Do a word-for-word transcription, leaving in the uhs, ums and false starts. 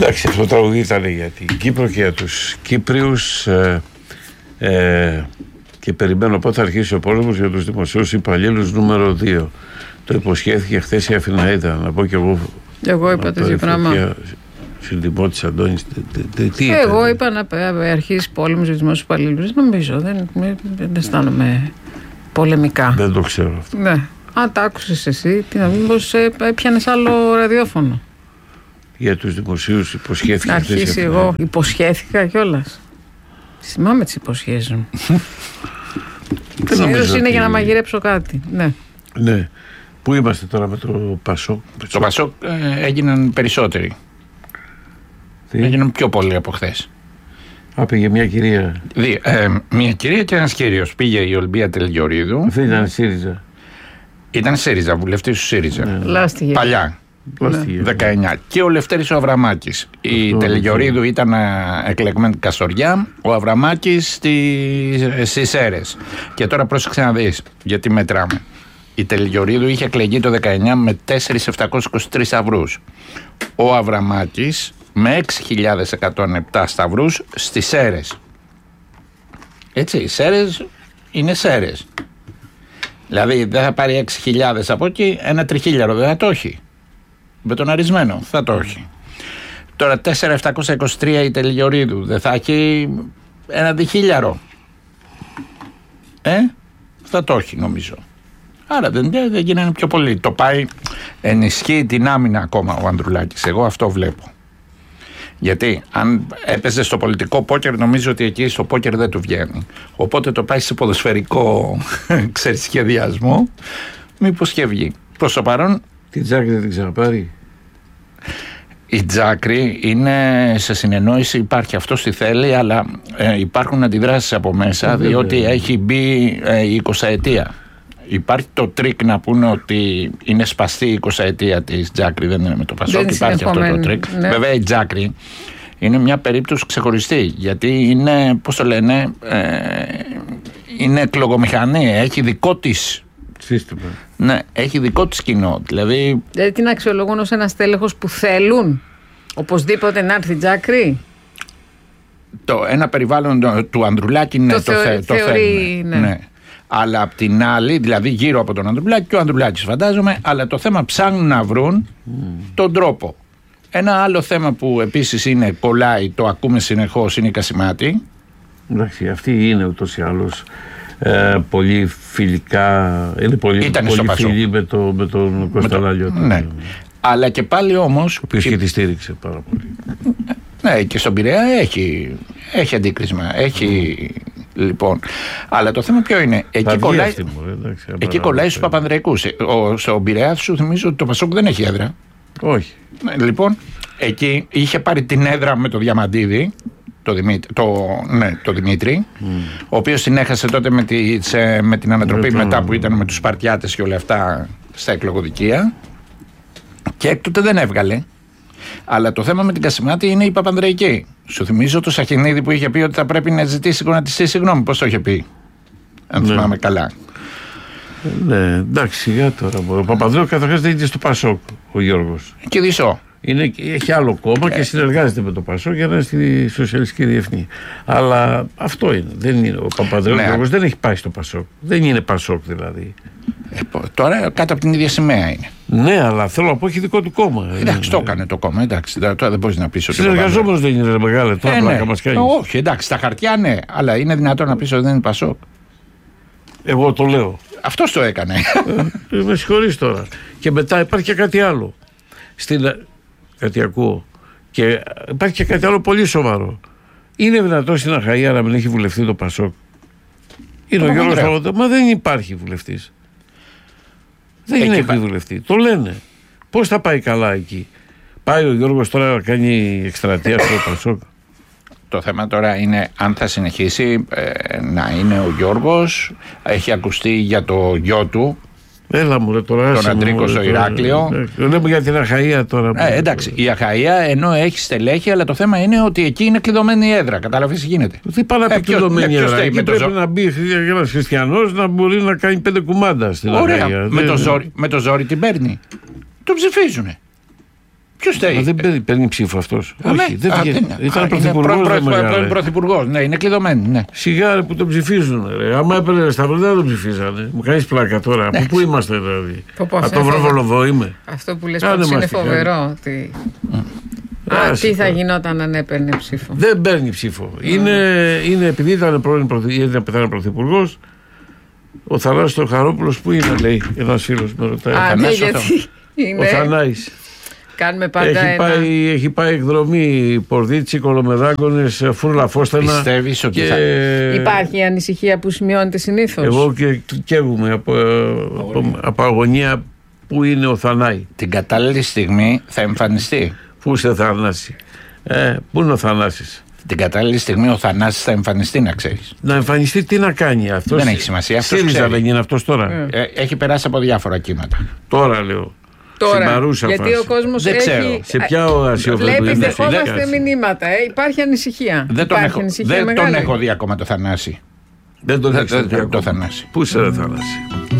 Εντάξει, αυτό το τραγούδι ήταν για την Κύπρο και για τους Κύπριους ε, ε, και περιμένω πότε θα αρχίσει ο πόλεμος για τους δημοσίους υπαλλήλους νούμερο δύο. Το υποσχέθηκε χθες η Αθηναίδα, να πω κι εγώ. Εγώ είπα τέτοιο πράγμα. Συντημό της Αντώνης, τι είπε. Εγώ είπα να αρχίσει πόλεμος για τους δημοσίους υπαλλήλους. Νομίζω, δεν, δεν αισθάνομαι πολεμικά. Δεν το ξέρω αυτό. Ναι. Αν τα άκουσες εσύ, τι να μήπως έπιανες άλλο ραδιόφωνο. Για τους δημοσίους υποσχέθηκα. Να αρχίσει εγώ. Υποσχέθηκα κιόλας. Θυμάμαι τις υποσχέσεις μου. Συνήθως είναι ότι... για να μαγειρέψω κάτι. Ναι. Ναι. Πού είμαστε τώρα με το Πασόκ? Το Πασόκ ε, έγιναν περισσότεροι. Τι? Έγιναν πιο πολλοί από χθες. Α, πήγε μια κυρία. Δι, ε, μια κυρία και ένας κύριος. Πήγε η Ολμπία Τελγιορίδου. Αυτή ήταν ΣΥΡΙΖΑ. Ήταν ΣΥΡΙΖΑ, βουλευτής του ΣΥΡΙΖΑ. Ναι. Λάστιγε. Παλιά. Λάστιγε. δεκαεννιά. Και ο Λευτέρης ο Αβραμάκης. Η Τελγιορίδου ήταν εκλεγμένη Καστοριά, ο Αβραμάκης στις Σέρρες. Και τώρα πρόσεξε να δεις, γιατί μετράμε. Η Τελγιορίδου είχε εκλεγεί το δεκαεννιά με τέσσερις χιλιάδες επτακόσιους είκοσι τρεις σταυρούς. Ο Αβραμάκης με έξι χιλιάδες εκατόν επτά σταυρούς στις Σέρρες. Έτσι, οι Σέρρες είναι Σέρρες. Δηλαδή δεν θα πάρει έξι χιλιάδες από εκεί, ένα τριχίλιαρο δεν θα το έχει. Μπετοναρισμένο, θα το έχει. Τώρα τέσσερις χιλιάδες επτακόσια είκοσι τρία η Τελγιορίδου, δεν θα έχει ένα διχίλιαρο. Ε, θα το έχει νομίζω. Άρα δεν, δεν γίνανε πιο πολύ. Το πάει, ενισχύει την άμυνα ακόμα ο Ανδρουλάκης. Εγώ αυτό βλέπω. Γιατί αν έπαιζε στο πολιτικό πόκερ, νομίζω ότι εκεί στο πόκερ δεν του βγαίνει. Οπότε το πάει σε ποδοσφαιρικό ξέρεις, σχεδιασμό, μήπως και βγει. Προς το παρόν. Την Τζάκρη δεν την ξαναπάρει. Η Τζάκρη είναι σε συνεννόηση, υπάρχει αυτό τι θέλει, αλλά ε, υπάρχουν αντιδράσεις από μέσα, βέβαια, διότι έχει μπει ε, η εικοσαετία. Υπάρχει το τρίκ να πούνε ότι είναι σπαστή η εικοσαετία της Τζάκρη, δεν είναι με το Πασόκ. Υπάρχει αυτό το τρίκ. Ναι. Βέβαια η Τζάκρη είναι μια περίπτωση ξεχωριστή, γιατί είναι, πώς το λένε, ε, είναι εκλογομηχανή, έχει δικό της σύστημα. Ναι, έχει δικό της κοινό. Δηλαδή, δηλαδή την αξιολογούν ως ένας τέλεχος που θέλουν οπωσδήποτε να έρθει η Τζάκρη. Το, ένα περιβάλλον του Ανδρουλάκη είναι το, το, θεω, το θεωρεί, ναι. ναι. Αλλά απ' την άλλη, δηλαδή γύρω από τον Ανδρουλάκη και ο Ανδρουλάκης φαντάζομαι, αλλά το θέμα ψάχνουν να βρουν mm. τον τρόπο. Ένα άλλο θέμα που επίσης είναι κολλάει, το ακούμε συνεχώς, είναι η Κασιμάτη. Εντάξει, αυτή είναι ούτως ή άλλως ε, πολύ φιλικά, είναι πολύ, πολύ φιλή με, το, με τον Κωνσταντάλιο. Ναι. Αλλά και πάλι όμως... Ο οποίος και τη στήριξε πάρα πολύ. Ναι, και στον Πειραιά έχει, έχει αντίκρισμα, έχει... Λοιπόν, αλλά το θέμα ποιο είναι, εκεί κολλάει, εκεί κολλάει στους Παπανδρεϊκούς. Στον Πειραιά σου θυμίζω ότι το Πασόκ δεν έχει έδρα. Όχι. Λοιπόν, εκεί είχε πάρει την έδρα με το Διαμαντίδη, το Δημήτρη, το, ναι, το Δημήτρη mm. ο οποίος την έχασε τότε με, τη, σε, με την ανατροπή μετά που ήταν με τους Σπαρτιάτες και όλα αυτά στα εκλογοδικεία, και έκτοτε δεν έβγαλε. Αλλά το θέμα με την Κασιμάτη είναι η Παπανδρεϊκή. Σου θυμίζω το Σαχινίδη που είχε πει ότι θα πρέπει να ζητήσει γονατιστή συγγνώμη. Πώς το είχε πει, αν ναι. θυμάμαι καλά. Ναι, εντάξει, σιγά τώρα. Ο Παπανδρέου καταρχάς δεν είναι στο Πασόκ, ο Γιώργος. Και δισό. Είναι, έχει άλλο κόμμα και συνεργάζεται με το Πασόκ για να είναι στη Σοσιαλιστική Διεθνή. Αλλά αυτό είναι. Δεν είναι. Ο Παπανδρέου ναι. Γιώργος δεν έχει πάει στο Πασόκ. Δεν είναι Πασόκ δηλαδή. Ε, τώρα κάτω από την ίδια σημαία είναι. Ναι, αλλά θέλω να πω έχει δικό του κόμμα. Εντάξει, το έκανε το κόμμα. Εντάξει, τώρα δεν μπορεί να πει ότι. Συνεργαζόμενος δεν είναι μεγάλο. Τώρα ε, ναι. μας κάνει. Όχι, εντάξει, στα χαρτιά ναι, αλλά είναι δυνατόν να πει ότι δεν είναι Πασόκ. Εγώ το λέω. Αυτός το έκανε. Ε, με συγχωρείς τώρα. Και μετά υπάρχει και κάτι άλλο. Στην... Κάτι ακούω. Και υπάρχει και κάτι άλλο πολύ σοβαρό. Είναι δυνατόν στην Αχαΐα να μην έχει βουλευτεί το Πασόκ? Είναι ο Γιώργος Παπανδρέου. Μα δεν υπάρχει βουλευτής. Δεν εκεί είναι βουλευτή. Το λένε. Πώς θα πάει καλά εκεί? Πάει ο Γιώργος τώρα να κάνει εκστρατεία στο Πασόκ? Το θέμα τώρα είναι αν θα συνεχίσει ε, να είναι ο Γιώργος. Έχει ακουστεί για το γιο του. Έλα μου ρε τώρα. Τον Αντρίκο στο Ηράκλειο. Λέμε για την Αχαΐα τώρα. Ε, εντάξει, η Αχαΐα ενώ έχει στελέχη, αλλά το θέμα είναι ότι εκεί είναι κλειδωμένη η έδρα. Κατάλαβες τι γίνεται. Τι πάει να πει κλειδωμένη η έδρα? Εκεί πρέπει ζω... να μπει ένας χριστιανός να μπορεί να κάνει πέντε κουμάντα στην Αχαΐα. Με, το ζόρι, με το ζόρι την παίρνει. Το ψηφίζουνε. Ποιος θέλει. Δεν παίρνει, παίρνει ψήφο αυτός. Α, Όχι, ναι. δεν Α, βγαίνει. δεν- Ήταν α, πρωθυπουργός. είναι δεν πρώην- μεγάλε. πρώην πρωθυπουργός. Ναι, είναι κλειδωμένοι. Ναι. Σιγάρε που τον ψηφίζουν. Ρε. Άμα έπαιρνε στα βροντά τον ψηφίζανε. Μου κάνει πλάκα τώρα. Από πού είμαστε δηλαδή. Πω, πω, Από αυτό το είναι Βροβολοβό είμαι. Αυτό που λες Κάνε πάντως είναι μας τι κάνει. φοβερό. Ότι... Α, Άσε τι θα τώρα. γινόταν αν έπαιρνε ψήφο. Δεν παίρνει ψήφο. Είναι, είναι επειδή ήταν πρώην πρωθυπουργός. Ο Θανάσης Χαρόπουλος που είναι, λέει ένας φίλος με ρωτάει. Α, ναι, Θανάσης ο γιατί Ο είναι... Θανάης. Κάνουμε πάντα Έχει ένα... πάει, έχει πάει εκδρομή Πορδίτσι, Κολομεδάκονες, Φούρλα Φώστανα. Πιστεύεις ότι και θα- Υπάρχει ανησυχία που σημειώνεται συνήθως. εγώ και καίγομαι από, από, από αγωνία που είναι ο Θανάη. Την κατάλληλη στιγμή θα εμφανιστεί. Πού είσαι Θανάση. Ε, πού είναι ο Θανάσης. Την κατάλληλη στιγμή ο Θανάσης θα εμφανιστεί, να ξέρεις. Να εμφανιστεί τι να κάνει αυτός. Δεν έχει σημασία, αυτός ΣΥΡΙΖΑ ξέρει. δεν είναι αυτός τώρα. Ε. Ε, έχει περάσει από διάφορα κύματα. Τώρα λέω. Στην Τώρα, παρούσα γιατί φάση. ο κόσμος Δεν έχει... ξέρω. Σε ποια ορασία Βλέπεις, δεν δεχόμαστε μηνύματα. Ε. Υπάρχει ανησυχία. Δεν τον, Υπάρχει έχω, ανησυχία δεν μεγάλη. τον έχω δει ακόμα το Θανάση. Δεν τον Δεν- έχεις δει δεν- ακόμα. το Θανάση. Πού είσαι ρε Θανάση.